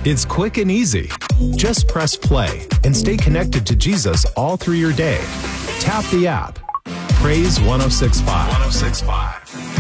It's quick and easy. Just press play and stay connected to Jesus all through your day. Tap the app. Praise 1065. 1065.